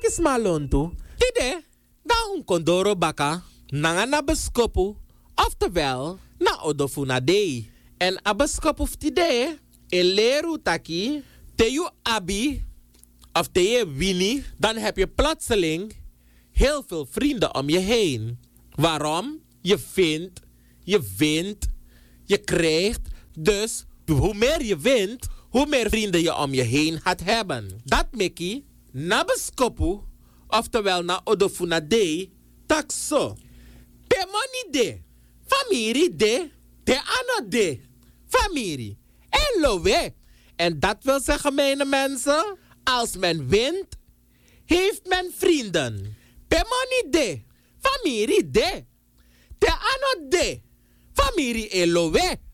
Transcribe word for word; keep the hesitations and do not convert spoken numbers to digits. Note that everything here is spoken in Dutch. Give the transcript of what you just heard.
is malontu. Tide, da un kondoro baka, nanga na beskopu, oftewel, na odofuna dei. En abeskopu tide, e leru taki, te you abi, of te je wini, dan heb je plotseling heel veel vrienden om je heen. Waarom? Je vindt, je wint, je krijgt. Dus hoe meer je wint, hoe meer vrienden je om je heen gaat hebben. Dat Mickey, na beskopu, oftewel na odofuna de, tak zo. Te money de, familie de, te ano de, familie. En lowe. En dat wil zeggen, mijn mensen, als men wint, heeft men vrienden. Te money de, familie de, te ano de, familie en lowe.